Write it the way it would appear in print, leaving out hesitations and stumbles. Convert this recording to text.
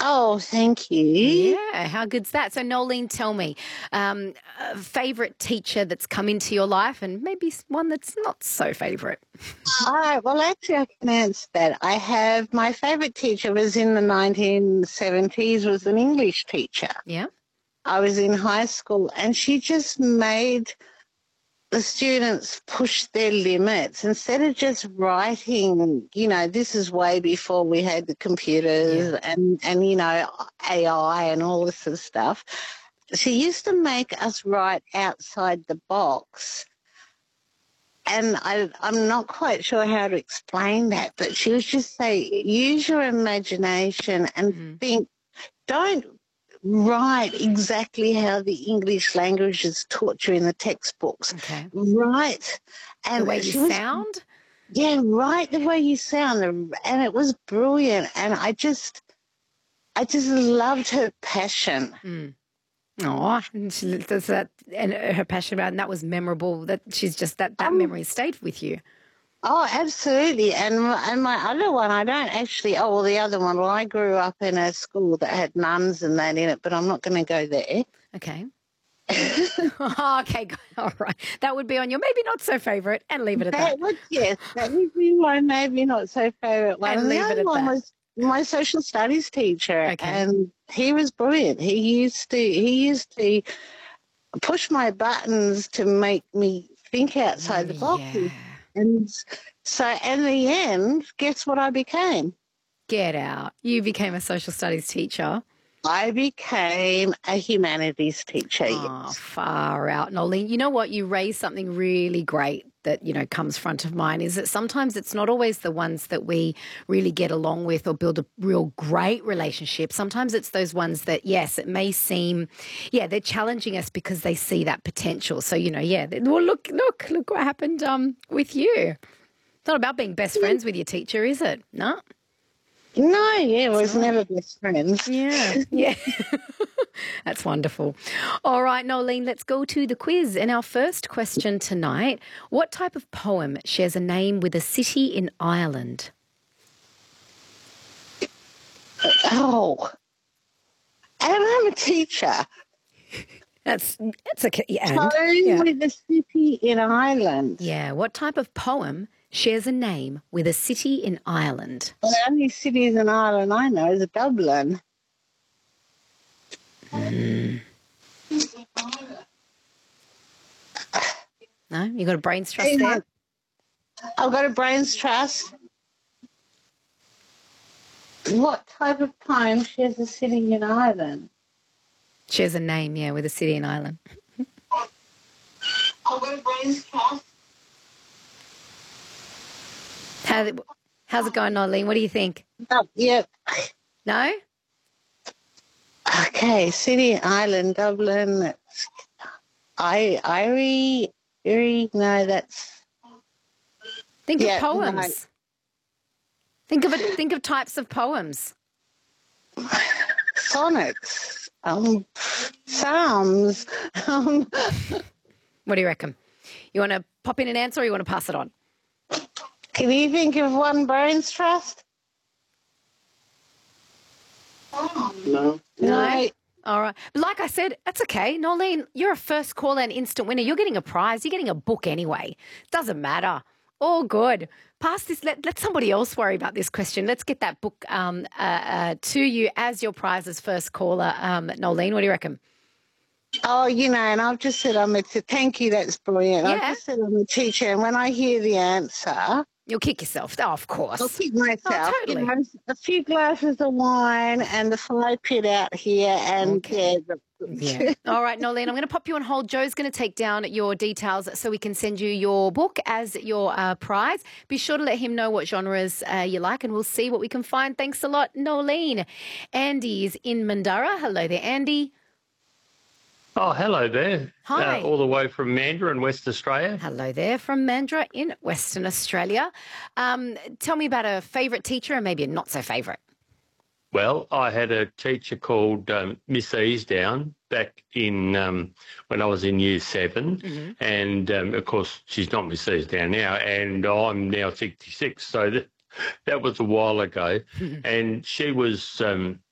Oh, thank you. Yeah, how good's that? So, Nolene, tell me, a favourite teacher that's come into your life and maybe one that's not so favourite. All right. Well, actually, I can answer that. I have my favourite teacher was in the 1970s, was an English teacher. Yeah. I was in high school and she just made the students push their limits instead of just writing, this is way before we had the computers and AI and all this sort of stuff. She used to make us write outside the box. And I'm not quite sure how to explain that, but she was just say, use your imagination and think, don't write exactly how the English language is taught you in the textbooks. Okay. Write. And the way you sound? Yeah, write the way you sound. And it was brilliant. And I just loved her passion. Oh, and she does that, and her passion about, and that was memorable. That she's just that memory stayed with you. Oh, absolutely. And my other one, I don't actually. Oh, well, the other one. Well, I grew up in a school that had nuns and that in it, but I'm not going to go there. Okay. Okay, all right. That would be on your maybe not so favourite, and leave it at that. That would be my maybe not so favourite one. And leave it at one that. was my social studies teacher, Okay. and he was brilliant. He used to push my buttons to make me think outside the box. Yeah. And so in the end, guess what I became? Get out. You became a social studies teacher. I became a humanities teacher. Oh, Yes. far out, Nolene. You know what? You raised something really great that, comes front of mind is that sometimes it's not always the ones that we really get along with or build a real great relationship. Sometimes it's those ones that, yes, it may seem, they're challenging us because they see that potential. So, well, look what happened with you. It's not about being best friends with your teacher, is it? No? No, it was never best friends. Yeah. That's wonderful. All right, Nolene, let's go to the quiz. And our first question tonight, what type of poem shares a name with a city in Ireland? Oh, and I'm a teacher. That's okay. Poem with a city in Ireland. Yeah, what type of poem shares a name with a city in Ireland? Well, the only cities in Ireland I know is Dublin. No? You got a brain's trust there? I've got a brain's trust. What type of poem shares a city in Ireland? Shares a name, with a city in Ireland. I've got a brain's trust. How's it going, Nolene? What do you think? Yep. No? Okay, city, Ireland, Dublin. Erie, no, that's... Think of poems. No. Think of types of poems. Sonnets, psalms. What do you reckon? You want to pop in an answer or you want to pass it on? Can you think of one brain's trust? No. All right. But like I said, that's okay. Nolene, you're a first caller and instant winner. You're getting a prize. You're getting a book anyway. Doesn't matter. All good. Pass this. Let somebody else worry about this question. Let's get that book to you as your prize as first caller. Nolene, what do you reckon? Oh, and I've just said thank you, that's brilliant. Yeah. I've just said I'm a teacher, and when I hear the answer... You'll kick yourself. Oh, of course. I'll kick myself. Oh, totally. A few glasses of wine and the fire pit out here and Yeah. All right, Nolene, I'm going to pop you on hold. Joe's going to take down your details so we can send you your book as your prize. Be sure to let him know what genres you like and we'll see what we can find. Thanks a lot, Nolene. Andy is in Mandurah. Hello there, Andy. Oh, hello there. Hi. All the way from Mandurah in West Australia. Hello there from Mandurah in Western Australia. Tell me about a favourite teacher and maybe a not so favourite. Well, I had a teacher called Miss Easedown back in when I was in Year 7. And, of course, she's not Miss Easedown now, and I'm now 66, so that was a while ago. And she was